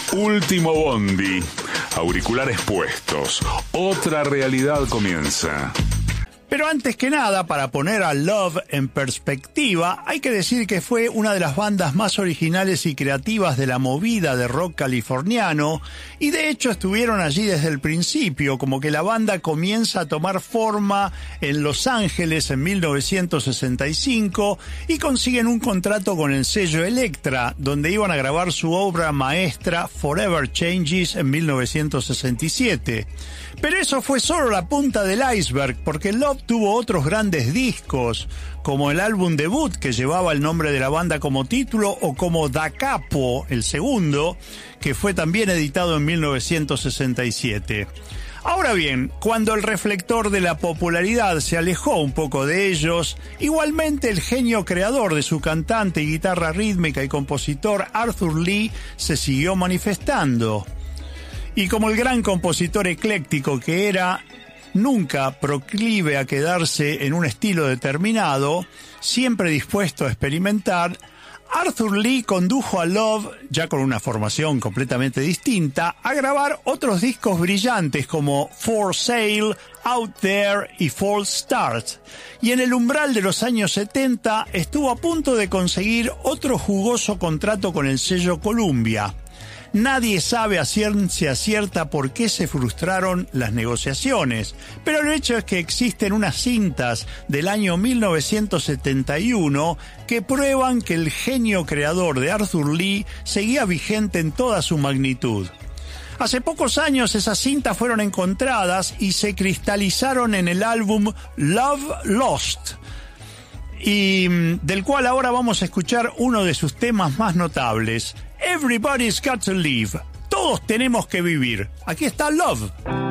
Último bondi. Auriculares puestos. Otra realidad comienza. Pero antes que nada, para poner a Love en perspectiva, hay que decir que fue una de las bandas más originales y creativas de la movida de rock californiano, y de hecho estuvieron allí desde el principio, como que la banda comienza a tomar forma en Los Ángeles en 1965 y consiguen un contrato con el sello Elektra, donde iban a grabar su obra maestra Forever Changes en 1967. Pero eso fue solo la punta del iceberg, porque Love tuvo otros grandes discos, como el álbum debut que llevaba el nombre de la banda como título, o como Da Capo, el segundo, que fue también editado en 1967. Ahora bien, cuando el reflector de la popularidad se alejó un poco de ellos, igualmente el genio creador de su cantante y guitarra rítmica y compositor Arthur Lee se siguió manifestando. Y como el gran compositor ecléctico que era, nunca proclive a quedarse en un estilo determinado, siempre dispuesto a experimentar, Arthur Lee condujo a Love, ya con una formación completamente distinta, a grabar otros discos brillantes como For Sale, Out There y False Start. Y en el umbral de los años 70 estuvo a punto de conseguir otro jugoso contrato con el sello Columbia. Nadie sabe a ciencia cierta por qué se frustraron las negociaciones, pero el hecho es que existen unas cintas del año 1971 que prueban que el genio creador de Arthur Lee seguía vigente en toda su magnitud. Hace pocos años esas cintas fueron encontradas y se cristalizaron en el álbum Love Lost, y del cual ahora vamos a escuchar uno de sus temas más notables, Everybody's Got to Live. Todos tenemos que vivir. Aquí está Love.